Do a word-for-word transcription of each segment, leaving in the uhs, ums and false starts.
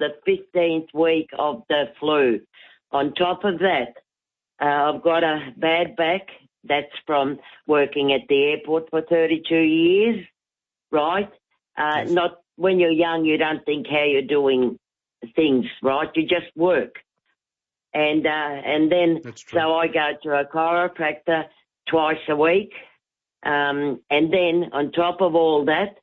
the fifteenth week of the flu. On top of that, uh, I've got a bad back. That's from working at the airport for thirty-two years, right? Uh, not when you're young, you don't think how you're doing things, right? You just work. And uh, and then, so I go to a chiropractor twice a week. Um, and then on top of all that,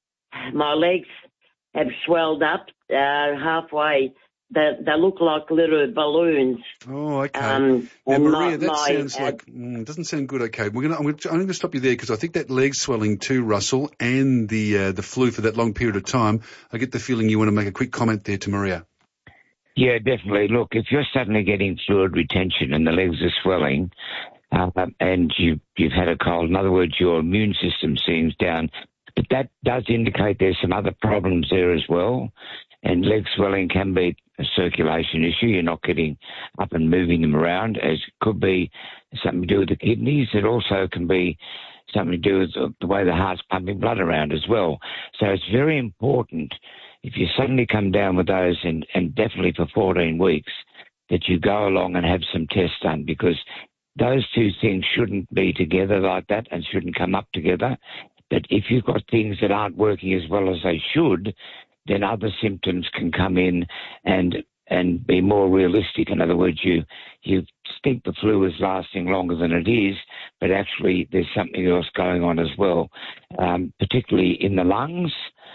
my legs have swelled up uh, halfway. They, they look like little balloons. Oh, okay. Um, now, Maria, my, that my, sounds uh, like mm, doesn't sound good. Okay, we're gonna. I'm gonna, I'm gonna stop you there because I think that leg swelling too, Russell, and the uh, the flu for that long period of time. I get the feeling you want to make a quick comment there to Maria. Yeah, definitely. Look, if you're suddenly getting fluid retention and the legs are swelling, uh, and you you've had a cold, in other words, your immune system seems down, but that does indicate there's some other problems there as well. And leg swelling can be a circulation issue. You're not getting up and moving them around. It could be something to do with the kidneys. It also can be something to do with the way the heart's pumping blood around as well. So it's very important if you suddenly come down with those, and, and definitely for fourteen weeks, that you go along and have some tests done, because those two things shouldn't be together like that and shouldn't come up together. But if you've got things that aren't working as well as they should, then other symptoms can come in and and be more realistic. In other words, you you think the flu is lasting longer than it is, but actually there's something else going on as well, um, particularly in the lungs.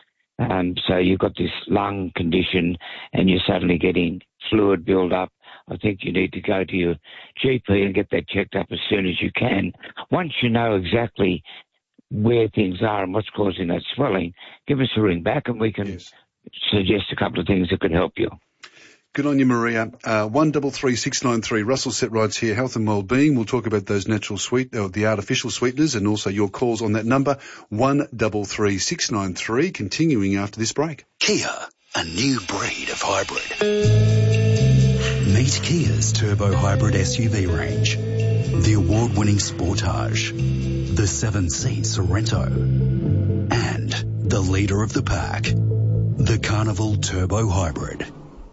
Um, so you've got this lung condition and you're suddenly getting fluid build up. I think you need to go to your G P and get that checked up as soon as you can. Once you know exactly where things are and what's causing that swelling, give us a ring back and we can yes. suggest a couple of things that could help you. Good on you, Maria. Uh, one double three six nine three. Russell Setrights here, Health and Wellbeing. We'll talk about those natural sweet, or the artificial sweeteners, and also your calls on that number, one double three six nine three. Continuing after this break. Kia, a new breed of hybrid. Meet Kia's turbo hybrid S U V range, the award-winning Sportage, the seven-seat Sorento, and the leader of the pack, the Carnival Turbo Hybrid.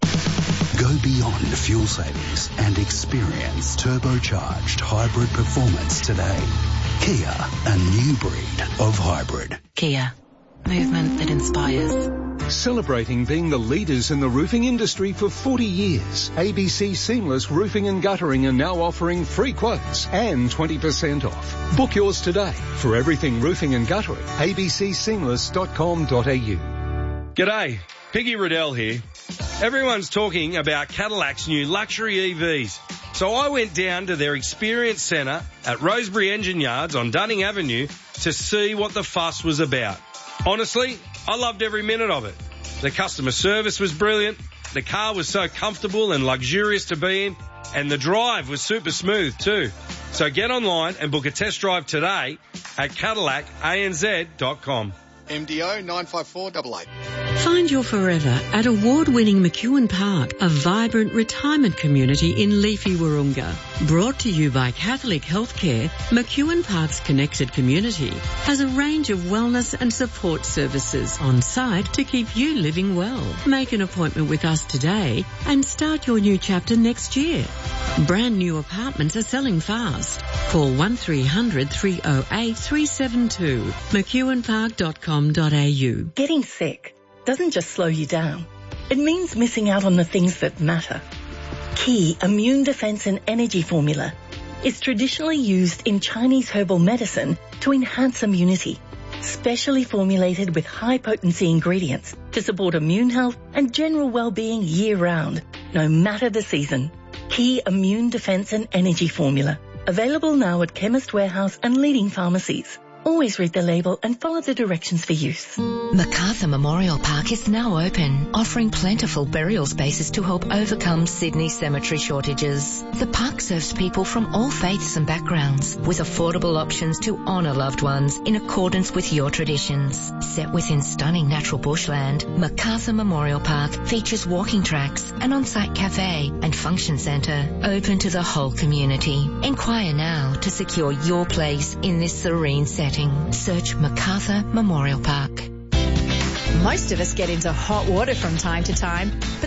Go beyond fuel savings and experience turbocharged hybrid performance today. Kia, a new breed of hybrid. Kia, movement that inspires. Celebrating being the leaders in the roofing industry for forty years, A B C Seamless Roofing and Guttering are now offering free quotes and twenty percent off. Book yours today for everything roofing and guttering. a b c seamless dot com dot a u. G'day, Piggy Riddell here. Everyone's talking about Cadillac's new luxury E Vs. So I went down to their experience centre at Rosebery Engine Yards on Dunning Avenue to see what the fuss was about. Honestly, I loved every minute of it. The customer service was brilliant, the car was so comfortable and luxurious to be in, and the drive was super smooth too. So get online and book a test drive today at Cadillac A N Z dot com. M D O nine five four eight eight. Find your forever at award-winning McEwen Park, a vibrant retirement community in leafy Wahroonga. Brought to you by Catholic Healthcare, McEwen Park's connected community has a range of wellness and support services on site to keep you living well. Make an appointment with us today and start your new chapter next year. Brand new apartments are selling fast. Call one three hundred three oh eight three seven two, mcewen park dot com dot a u. Getting sick doesn't just slow you down. It means missing out on the things that matter. Key Immune Defense and Energy Formula is traditionally used in Chinese herbal medicine to enhance immunity, specially formulated with high-potency ingredients to support immune health and general well-being year-round, no matter the season. Key Immune Defense and Energy Formula. Available now at Chemist Warehouse and leading pharmacies. Always read the label and follow the directions for use. Macarthur Memorial Park is now open, offering plentiful burial spaces to help overcome Sydney's cemetery shortages. The park serves people from all faiths and backgrounds, with affordable options to honour loved ones in accordance with your traditions. Set within stunning natural bushland, Macarthur Memorial Park features walking tracks, an on-site cafe and function centre open to the whole community. Inquire now to secure your place in this serene setting. Search Macarthur Memorial Park. Most of us get into hot water from time to time, but